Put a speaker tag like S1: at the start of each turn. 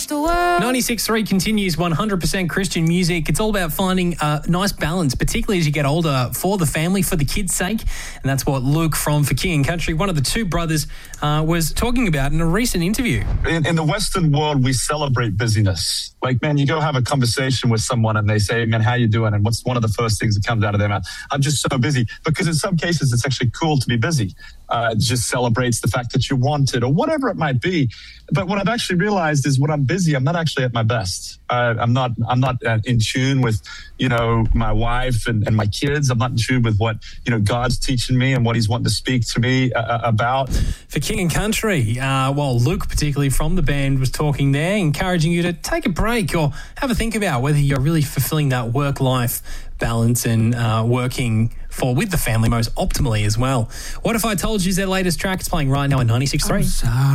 S1: change the world.
S2: 96.3 continues 100% Christian music. It's all about finding a nice balance, particularly as you get older, for the family, for the kids' sake. And that's what Luke from For King and Country, one of the two brothers, was talking about in a recent interview.
S3: In the Western world, we celebrate busyness. Like, man, you go have a conversation with someone and they say, man, how you doing? And what's one of the first things that comes out of their mouth? I'm just so busy. Because in some cases, it's actually cool to be busy. It just celebrates the fact that you want it or whatever it might be. But what I've actually realized is when I'm busy, I'm not actually at my best. I'm not in tune with, my wife and my kids. I'm not in tune with what, God's teaching me and what he's wanting to speak to me about.
S2: For King and Country, Luke, particularly from the band, was talking there, encouraging you to take a break or have a think about whether you're really fulfilling that work-life balance and working with the family most optimally as well. What If I Told You is their latest track. It's playing right now on 96.3.